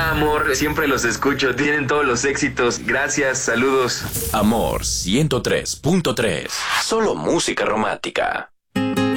Hola, amor, siempre los escucho, tienen todos los éxitos. Gracias, saludos. Amor 103.3. Solo música romántica.